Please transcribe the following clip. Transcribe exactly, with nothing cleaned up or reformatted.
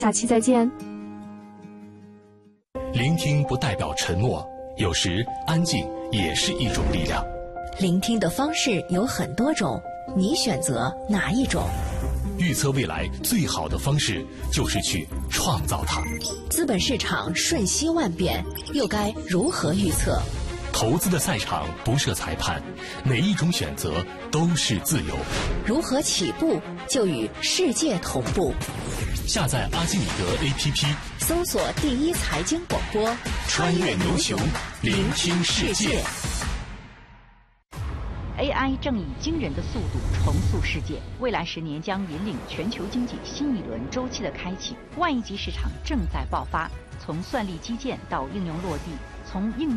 下期再见。 聆听不代表沉默，有时安静也是一种力量。 聆听的方式有很多种，你选择哪一种？ 预测未来最好的方式就是去创造它。 资本市场瞬息万变，又该如何预测？ 投资的赛场不设裁判，每一种选择都是自由。 如何起步就与世界同步？ 下载阿基米德 A P P， 搜索第一财经广播， 穿越牛熊，聆听世界。 A I 正以惊人的速度重塑世界，未来十年将引领全球经济新一轮周期的开启。万亿级市场正在爆发，从算力基建到应用落地，从应